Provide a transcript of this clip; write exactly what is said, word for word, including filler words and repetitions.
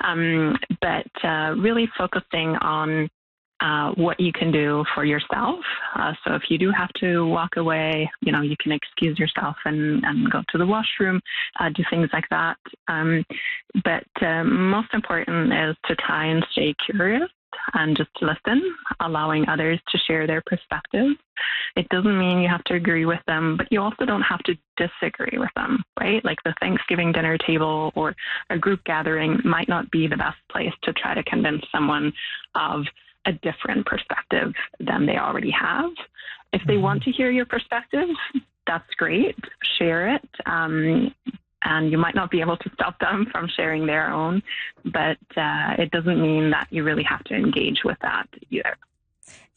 Um, but uh, really focusing on uh, what you can do for yourself. Uh, so if you do have to walk away, you know, you can excuse yourself and, and go to the washroom, uh, do things like that. Um, but uh, most important is to try and stay curious and just listen, allowing others to share their perspectives. It doesn't mean you have to agree with them, but you also don't have to disagree with them, right? Like the Thanksgiving dinner table or a group gathering might not be the best place to try to convince someone of a different perspective than they already have. If they want to hear your perspective, that's great. Share it. Um, and you might not be able to stop them from sharing their own, but uh, it doesn't mean that you really have to engage with that either.